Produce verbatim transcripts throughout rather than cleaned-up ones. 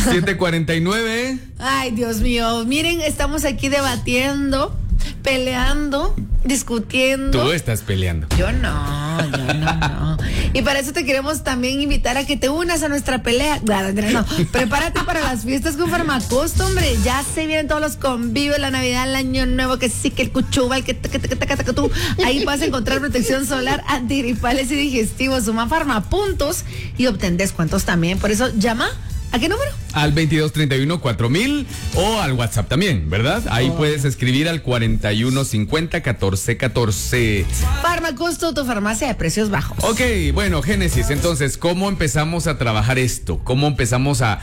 siete cuarenta y nueve. Ay, Dios mío. Miren, estamos aquí debatiendo, peleando, discutiendo. Tú estás peleando. Yo no, yo no, no. Y para eso te queremos también invitar a que te unas a nuestra pelea. No, no, prepárate para las fiestas con Farmacost, hombre. Ya se vienen todos los convivios, la Navidad, el Año Nuevo, que sí, que el cuchuba, el que taca, taca, taca, taca, tú. Ahí vas a encontrar protección solar, antigripales y digestivos. Suma Farmapuntos y obtén descuentos también. Por eso llama. ¿A qué número? Al veintidós treinta y uno cuatro mil o al WhatsApp también, ¿verdad? Ahí oh. puedes escribir al cuarenta y uno cincuenta catorce catorce. Farmacost, tu farmacia de precios bajos. Ok, bueno, Génesis, entonces, ¿cómo empezamos a trabajar esto? ¿Cómo empezamos a, a,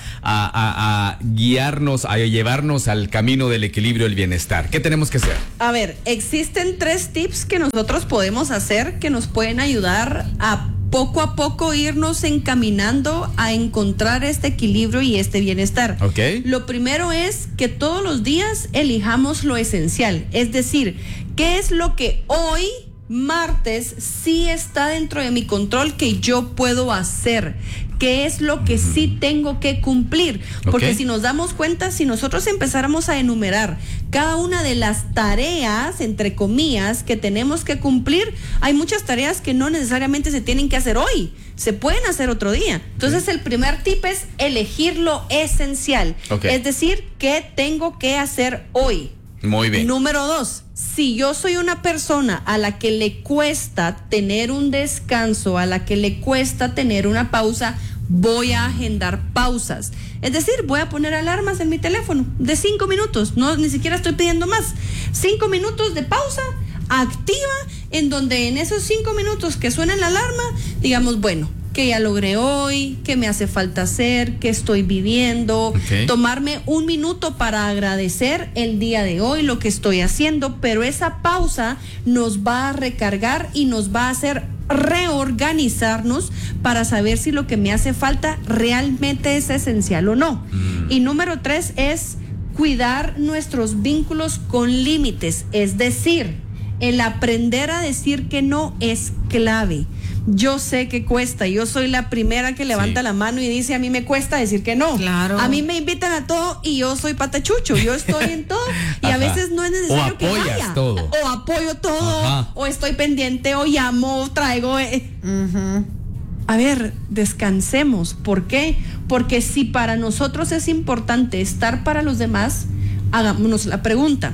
a, a guiarnos, a llevarnos al camino del equilibrio y el bienestar? ¿Qué tenemos que hacer? A ver, existen tres tips que nosotros podemos hacer que nos pueden ayudar a poco a poco irnos encaminando a encontrar este equilibrio y este bienestar. Okay. Lo primero es que todos los días elijamos lo esencial, es decir, ¿qué es lo que hoy, martes, sí está dentro de mi control que yo puedo hacer? ¿Qué es lo que sí tengo que cumplir? Porque okay. si nos damos cuenta, si nosotros empezáramos a enumerar cada una de las tareas, entre comillas, que tenemos que cumplir, hay muchas tareas que no necesariamente se tienen que hacer hoy, se pueden hacer otro día. Entonces el primer tip es elegir lo esencial, okay. es decir, ¿qué tengo que hacer hoy? Muy bien. Número dos, si yo soy una persona a la que le cuesta tener un descanso, a la que le cuesta tener una pausa, voy a agendar pausas. Es decir, voy a poner alarmas en mi teléfono de cinco minutos, no, ni siquiera estoy pidiendo más. Cinco minutos de pausa activa, en donde en esos cinco minutos que suena la alarma, digamos, bueno, que ya logré hoy, qué me hace falta hacer, qué estoy viviendo, okay. tomarme un minuto para agradecer el día de hoy, lo que estoy haciendo, pero esa pausa nos va a recargar y nos va a hacer reorganizarnos para saber si lo que me hace falta realmente es esencial o no. Mm. Y número tres es cuidar nuestros vínculos con límites, es decir, el aprender a decir que no es clave. Yo sé que cuesta, yo soy la primera que levanta sí. la mano y dice, a mí me cuesta decir que no. Claro. A mí me invitan a todo y yo soy patachucho, yo estoy en todo y a veces no es necesario que vaya. Todo. O apoyo todo, Ajá. o estoy pendiente, o llamo, o traigo. Eh. Uh-huh. A ver, descansemos. ¿Por qué? Porque si para nosotros es importante estar para los demás, hagámonos la pregunta.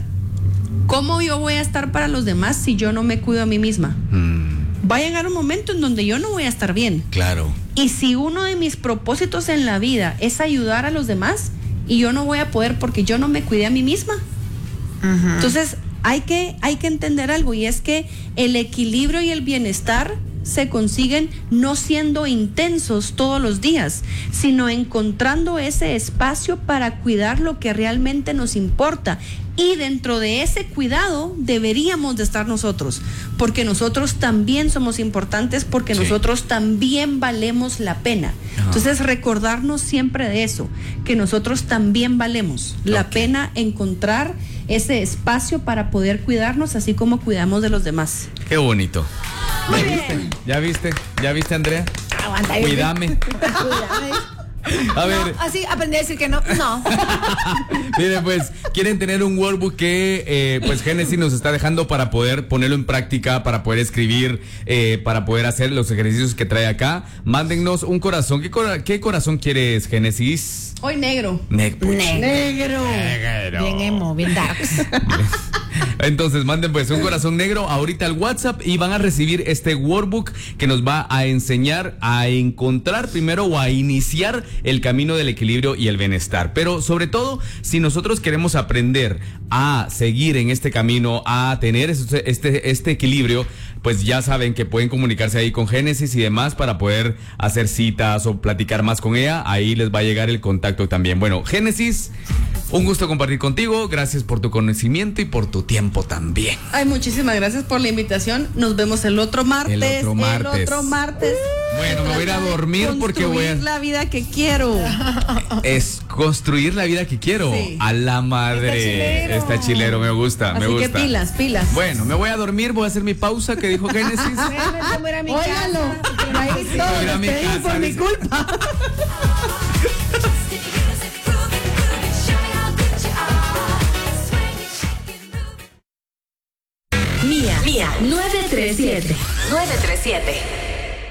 ¿Cómo yo voy a estar para los demás si yo no me cuido a mí misma? Mm. Va a llegar un momento en donde yo no voy a estar bien. Claro. Y si uno de mis propósitos en la vida es ayudar a los demás y yo no voy a poder porque yo no me cuidé a mí misma. Uh-huh. Entonces hay que, hay que entender algo, y es que el equilibrio y el bienestar se consiguen no siendo intensos todos los días, sino encontrando ese espacio para cuidar lo que realmente nos importa. Y dentro de ese cuidado deberíamos de estar nosotros, porque nosotros también somos importantes, porque sí. nosotros también valemos la pena. Ajá. Entonces recordarnos siempre de eso, que nosotros también valemos la okay. pena, encontrar ese espacio para poder cuidarnos así como cuidamos de los demás. Qué bonito. Muy ¿Ya bien. viste? ¿Ya viste? ¿Ya viste, Andrea? Aguanta. Cuídame. Cuídame. A no, ver. así aprendí a decir que no. No. Miren, pues, quieren tener un workbook que, eh, pues, Génesis nos está dejando para poder ponerlo en práctica, para poder escribir, eh, para poder hacer los ejercicios que trae acá. Mándennos un corazón. ¿Qué, cora- qué corazón quieres, Génesis? Hoy negro. Ne- pues, Negro. Negro. Bien emo, bien darks. Entonces manden pues un corazón negro ahorita al WhatsApp y van a recibir este workbook que nos va a enseñar a encontrar primero o a iniciar el camino del equilibrio y el bienestar. Pero sobre todo, si nosotros queremos aprender a seguir en este camino, a tener este, este, este equilibrio, pues ya saben que pueden comunicarse ahí con Génesis y demás para poder hacer citas o platicar más con ella. Ahí les va a llegar el contacto también. Bueno, Génesis, un gusto compartir contigo. Gracias por tu conocimiento y por tu tiempo también. Ay, muchísimas gracias por la invitación. Nos vemos el otro martes. El otro martes. El otro martes. Bueno, me voy a ir a dormir porque voy a... Construir la vida que quiero. Es construir la vida que quiero. Sí. A la madre. Está chilero. Está chilero, me gusta, Así me gusta. que pilas, pilas. Bueno, me voy a dormir, voy a hacer mi pausa que dijo Génesis. Óigalo. Voy a ir a mi casa. Por mi culpa. Sintonía nueve tres siete. nueve tres siete.